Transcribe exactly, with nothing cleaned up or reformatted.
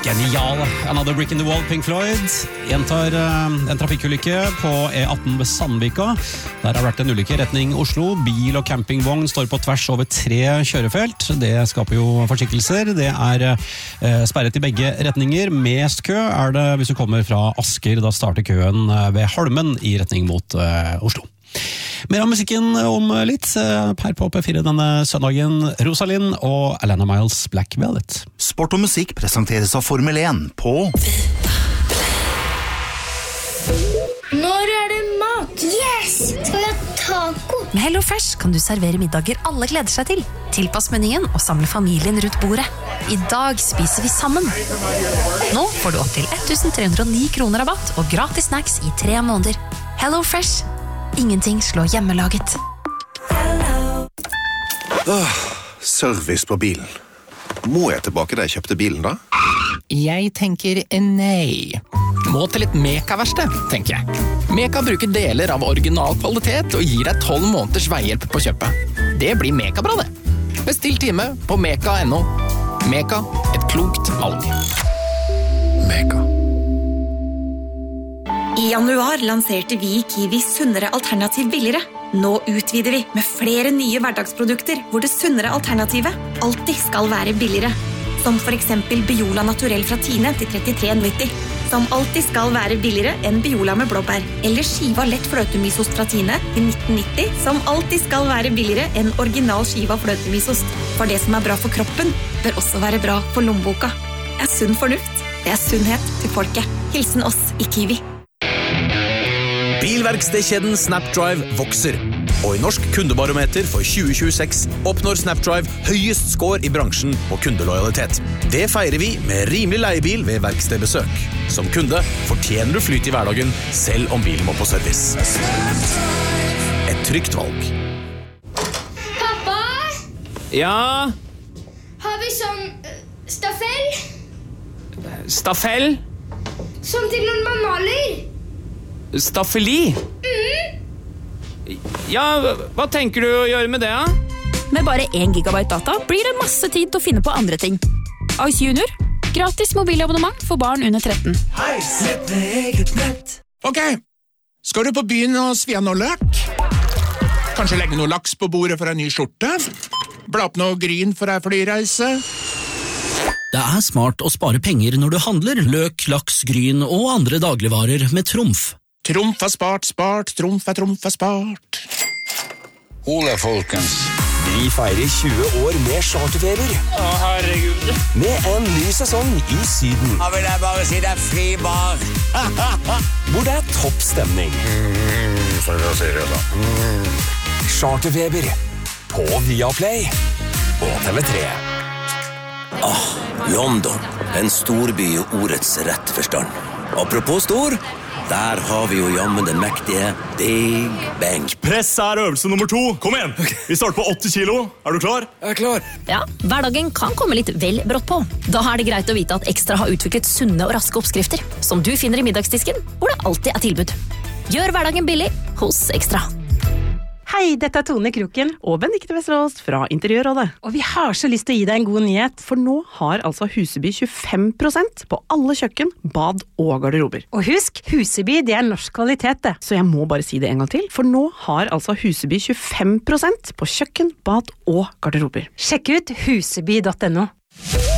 Genial. Another Brick in the Wall, Pink Floyd. Gjentar uh, en trafikkulykke på E atten ved Sandvika. Der har vært en ulykke i retning Oslo. Bil og campingvogn står på tvers over tre kjørefelt. Det skaper jo forsikkelser. Det er uh, sperret i begge retninger. Mest kø er det hvis du kommer fra Asker. Da starter køen ved Holmen i retning mot uh, Oslo. Mer av musikken om litt her på P fire denne søndagen. Rosalind og Alana Miles Black Velvet. Sport og musikk presenteres av Formel én på Når er det mat? Yes! Skal vi ha taco? Med HelloFresh kan du servere middager alle gleder seg til. Tilpass menyen og samle familien rundt bordet. I dag spiser vi sammen. Nå får du opp til elleve hundre og ni kroner rabatt og gratis snacks i tre måneder. HelloFresh. Ingenting slår hjemmelaget. Åh, service på bilen. Må jeg tilbake da jeg kjøpte bilen da? Jeg tenker nei. Må til et Meka-verksted, tenker jeg. Meka bruker deler av original kvalitet og gir deg tolv måneders veihjelp på kjøpet. Det blir Meka-bra det. Bestill time på meka punktum no. Meka, et klokt valg. Meka. I januar lanserte vi i Kiwi sunnere alternativ billigere. Nå utvider vi med flere nye hverdagsprodukter hvor det sunnere alternativet alltid skal være billigere. Som for eksempel Biola Naturell fra Tine til trettitre nitti. Som alltid skal være billigere enn Biola med blåbær. Eller Skiva lett fløtemysost fra Tine til nitten nitti. Som alltid skal være billigere enn original Skiva fløtemysost. For det som er bra for kroppen, bør også være bra for lommeboka. Det er sunn fornuft. Det er sunnhet til folket. Hilsen oss i Kiwi. Bilverkstedkjeden Snapdrive vokser, og i Norsk kundebarometer for tjue tjueseks oppnår Snapdrive høyest score i bransjen på kundelojalitet. Det feirer vi med rimelig leiebil ved verkstedbesøk. Som kunde fortjener du flyt i hverdagen, selv om bilen må på service. Et trygt valg. Pappa? Ja? Har vi sånn uh, staffell? Staffell? Som til når man maler? Staffeli? Mm. Ja, hva tenker du å gjøre med det, da? Med bare én gigabyte data blir det masse tid til å finne på andre ting. Ice Junior. Gratis mobilabonnement for barn under tretten. Hei, sett med eget nett. Ok, skal du på byen og svi av noe løk? Kanskje legge noe laks på bordet for en ny skjorte? Bla opp noe gryn for en flyreise? Det er smart å spare penger når du handler løk, laks, gryn og andre dagligvarer med Trumf. Trumf er spart, spart, Trumf er Trumf er spart. Ole, folkens. Vi feirer tjue år med charterfeber. Å, herregud. Med en ny sesong i Syden. Da vil jeg bare si det er fri bar. Hvor det er topp stemning. Mm, for å si det da. Mm. Charterfeber på Viaplay og T V tre. Ah, London, en storby i ordets rette forstand. Apropos stor, der har vi jo jammen den mektige Big Bang. Press er øvelse nummer to. Kom igjen! Vi starter på åtti kilo. Er du klar? Jeg er klar. Ja, hverdagen kan komme litt vel brått på. Da er det greit å vite at Ekstra har utviklet sunne og raske oppskrifter, som du finner i middagsdisken, hvor det alltid er tilbud. Gjør hverdagen billig hos Ekstra. Hei, dette er Tone Kroken og Benedikte Vesterås fra Interiørrådet. Og vi har så lyst til å gi deg en god nyhet, for nå har altså Huseby tjuefem prosent på alle kjøkken, bad og garderober. Og husk, Huseby det er norsk kvalitet det. Så jeg må bare si det en gang til, for nå har altså Huseby tjuefem prosent på kjøkken, bad og garderober. Sjekk ut huseby punktum no.